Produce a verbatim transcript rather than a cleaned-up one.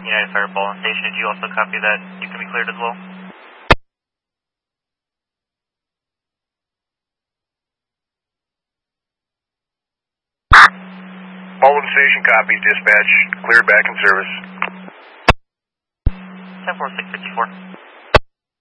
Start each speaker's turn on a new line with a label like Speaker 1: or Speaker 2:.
Speaker 1: United Fire Ballin Station. Did you also copy that? You can be cleared as well.
Speaker 2: Baldwin Station copies, dispatch. Cleared back in service.
Speaker 1: ten four six fifty-four.